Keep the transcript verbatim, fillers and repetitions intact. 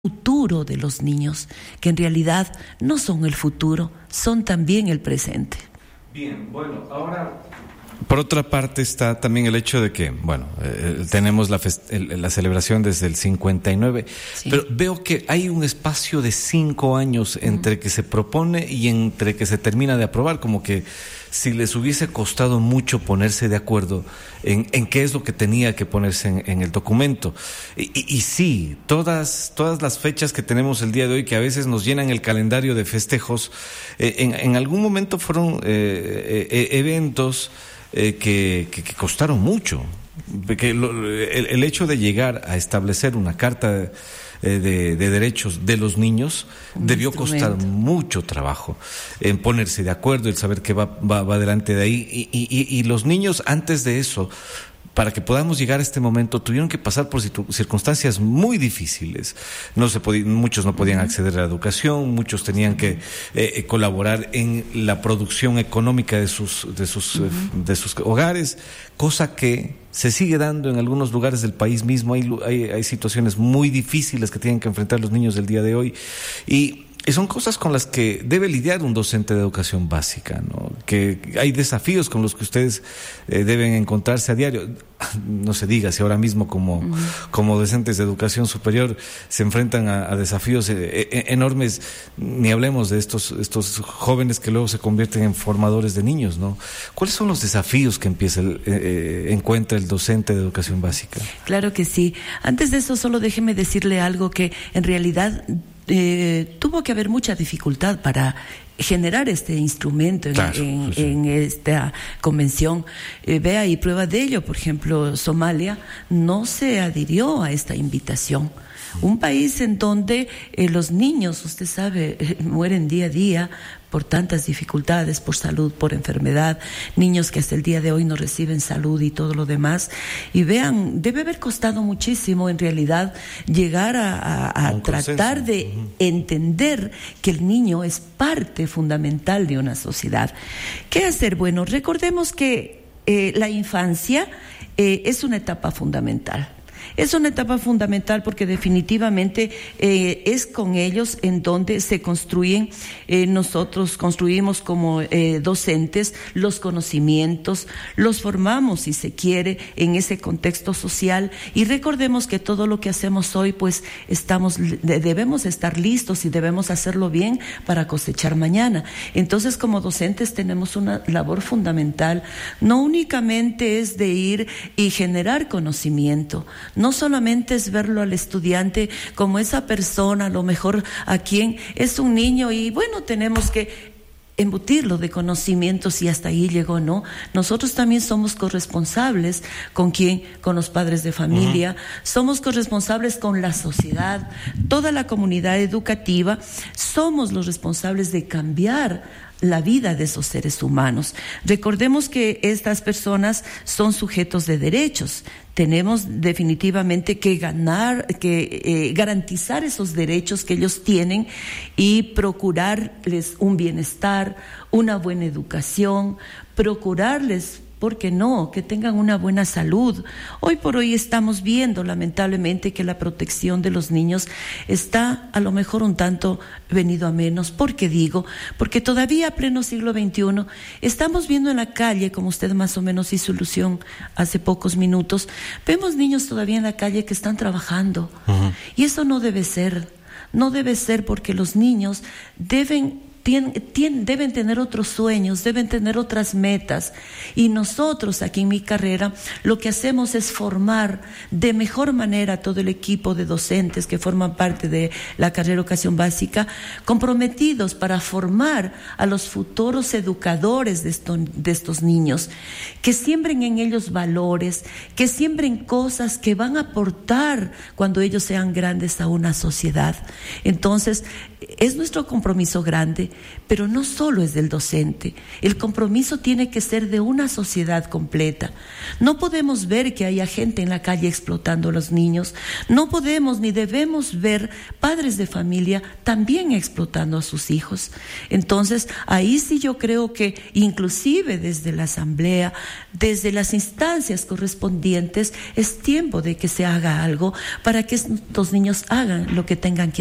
futuro de los niños, que en realidad no son el futuro, son también el presente. Bien, bueno, ahora... Por otra parte está también el hecho de que, bueno, eh, tenemos la, fest- el, la celebración desde el cincuenta y nueve, sí. Pero veo que hay un espacio de cinco años entre uh-huh. que se propone y entre que se termina de aprobar, como que si les hubiese costado mucho ponerse de acuerdo en, en qué es lo que tenía que ponerse en, en el documento. Y, y, y sí, todas, todas las fechas que tenemos el día de hoy, que a veces nos llenan el calendario de festejos, eh, en, en algún momento fueron eh, eh, eventos Eh, que, que, que costaron mucho, que lo, el, el hecho de llegar a establecer una carta de, de, de derechos de los niños un debió costar mucho trabajo en ponerse de acuerdo, el saber que va, va, va delante de ahí y, y, y los niños antes de eso, para que podamos llegar a este momento, tuvieron que pasar por circunstancias muy difíciles. No se podía, muchos no podían acceder a la educación, muchos tenían que eh, colaborar en la producción económica de sus de sus uh-huh. eh, de sus hogares, cosa que se sigue dando en algunos lugares del país mismo. Hay, hay hay situaciones muy difíciles que tienen que enfrentar los niños del día de hoy y Y son cosas con las que debe lidiar un docente de educación básica, ¿no? Que hay desafíos con los que ustedes eh, deben encontrarse a diario. No se diga si ahora mismo como, uh-huh. como docentes de educación superior se enfrentan a, a desafíos eh, eh, enormes. Ni hablemos de estos, estos jóvenes que luego se convierten en formadores de niños, ¿no? ¿Cuáles son los desafíos que empieza el, eh, encuentra el docente de educación básica? Claro que sí. Antes de eso, solo déjeme decirle algo que en realidad Eh, tuvo que haber mucha dificultad para generar este instrumento en, claro, en, sí. en esta convención. Eh, vea y prueba de ello, por ejemplo, Somalia no se adhirió a esta invitación. Un país en donde eh, los niños, usted sabe, eh, mueren día a día por tantas dificultades, por salud, por enfermedad, niños que hasta el día de hoy no reciben salud y todo lo demás. Y vean, debe haber costado muchísimo en realidad llegar a, a, a tratar de uh-huh. entender que el niño es parte fundamental de una sociedad. ¿Qué hacer? Bueno, recordemos que eh, la infancia eh, es una etapa fundamental. Es una etapa fundamental porque definitivamente eh, es con ellos en donde se construyen, eh, nosotros construimos como eh, docentes los conocimientos, los formamos si se quiere en ese contexto social y recordemos que todo lo que hacemos hoy pues estamos, debemos estar listos y debemos hacerlo bien para cosechar mañana. Entonces como docentes tenemos una labor fundamental, no únicamente es de ir y generar conocimiento, no solamente es verlo al estudiante como esa persona, a lo mejor a quien es un niño y bueno, tenemos que embutirlo de conocimientos y hasta ahí llegó, ¿no? Nosotros también somos corresponsables con quién, con los padres de familia, uh-huh. somos corresponsables con la sociedad, toda la comunidad educativa, somos los responsables de cambiar la vida de esos seres humanos. Recordemos que estas personas son sujetos de derechos. Tenemos definitivamente que ganar, que eh, garantizar esos derechos que ellos tienen y procurarles un bienestar, una buena educación, procurarles, ¿por qué no?, que tengan una buena salud. Hoy por hoy estamos viendo, lamentablemente, que la protección de los niños está a lo mejor un tanto venido a menos. ¿Por qué digo? Porque todavía a pleno siglo veintiuno estamos viendo en la calle, como usted más o menos hizo ilusión hace pocos minutos, vemos niños todavía en la calle que están trabajando. Uh-huh. Y eso no debe ser. No debe ser porque los niños deben... Tien, tien, deben tener otros sueños, deben tener otras metas y nosotros aquí en mi carrera lo que hacemos es formar de mejor manera a todo el equipo de docentes que forman parte de la carrera de educación básica, comprometidos para formar a los futuros educadores de, esto, de estos niños, que siembren en ellos valores, que siembren cosas que van a aportar cuando ellos sean grandes a una sociedad. Entonces es nuestro compromiso grande pero no solo es del docente. El compromiso tiene que ser de una sociedad completa. No podemos ver que haya gente en la calle explotando a los niños. No podemos ni debemos ver padres de familia también explotando a sus hijos. Entonces, ahí sí yo creo que inclusive desde la asamblea, desde las instancias correspondientes, es tiempo de que se haga algo para que estos niños hagan lo que tengan que